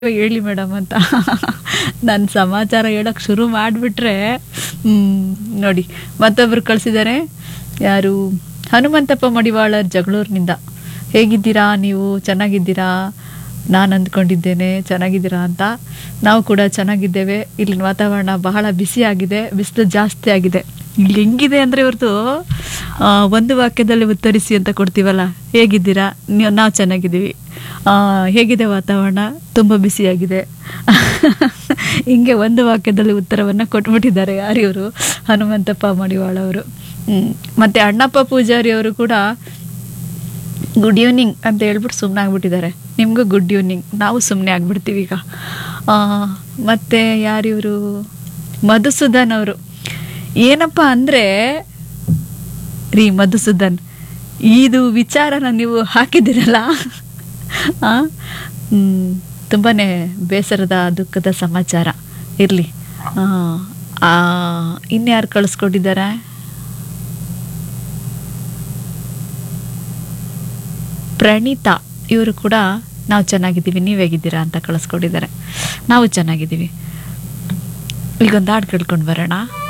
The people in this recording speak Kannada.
ಹೇಳಿ ಮೇಡಮ್ ಅಂತ ನಾನು ಸಮಾಚಾರ ಹೇಳಕ್ ಶುರು ಮಾಡಿಬಿಟ್ರೆ ನೋಡಿ ಮತ್ತೊಬ್ರು ಕಳಿಸಿದ್ದಾರೆ. ಯಾರು? ಹನುಮಂತಪ್ಪ ಮಡಿವಾಳರ್ ಜಗಳೂರಿನಿಂದ. ಹೇಗಿದ್ದೀರಾ ನೀವು? ಚೆನ್ನಾಗಿದ್ದೀರಾ? ನಾನು ಅಂದ್ಕೊಂಡಿದ್ದೇನೆ ಚೆನ್ನಾಗಿದ್ದೀರಾ ಅಂತ. ನಾವು ಕೂಡ ಚೆನ್ನಾಗಿದ್ದೇವೆ. ಇಲ್ಲಿನ ವಾತಾವರಣ ಬಹಳ ಬಿಸಿಯಾಗಿದೆ, ಬಿಸಿಲು ಜಾಸ್ತಿ ಆಗಿದೆ. ಇಲ್ಲಿ ಹೆಂಗಿದೆ ಅಂದರೆ ಇವ್ರದ್ದು ಒಂದು ವಾಕ್ಯದಲ್ಲಿ ಉತ್ತರಿಸಿ ಅಂತ ಕೊಡ್ತೀವಲ್ಲ, ಹೇಗಿದ್ದೀರಾ? ನಾವು ಚೆನ್ನಾಗಿದ್ದೀವಿ. ಹೇಗಿದೆ ವಾತಾವರಣ? ತುಂಬ ಬಿಸಿಯಾಗಿದೆ. ಹಿಂಗೆ ಒಂದು ವಾಕ್ಯದಲ್ಲಿ ಉತ್ತರವನ್ನು ಕೊಟ್ಬಿಟ್ಟಿದ್ದಾರೆ. ಯಾರಿವರು? ಹನುಮಂತಪ್ಪ ಮಡಿವಾಳ ಅವರು. ಮತ್ತು ಅಣ್ಣಪ್ಪ ಪೂಜಾರಿ ಅವರು ಕೂಡ ಗುಡ್ ಈವ್ನಿಂಗ್ ಅಂತ ಹೇಳ್ಬಿಟ್ಟು ಸುಮ್ಮನೆ ಆಗ್ಬಿಟ್ಟಿದ್ದಾರೆ. ನಿಮಗೂ ಗುಡ್ ಈವ್ನಿಂಗ್. ನಾವು ಸುಮ್ಮನೆ ಆಗ್ಬಿಡ್ತೀವಿ ಈಗ. ಮತ್ತು ಯಾರಿವರು? ಮಧುಸೂದನ್ ಅವರು. ಏನಪ್ಪ ಅಂದರೆ ರೀ ಮಧುಸೂದನ್, ಇದು ವಿಚಾರನ ನೀವು ಹಾಕಿದ್ದೀರಲ್ಲ, ತುಂಬಾ ಬೇಸರದ ದುಃಖದ ಸಮಾಚಾರ. ಇರಲಿ. ಇನ್ಯಾರು ಕಳಿಸ್ಕೊಟ್ಟಿದ್ದಾರೆ? ಪ್ರಣೀತಾ ಇವರು ಕೂಡ ನಾವು ಚೆನ್ನಾಗಿದ್ದೀವಿ, ನೀವು ಹೇಗಿದ್ದೀರಾ ಅಂತ ಕಳಿಸ್ಕೊಟ್ಟಿದ್ದಾರೆ. ನಾವು ಚೆನ್ನಾಗಿದ್ದೀವಿ. ಈಗೊಂದು ಹಾಡು ಕೇಳ್ಕೊಂಡು ಬರೋಣ.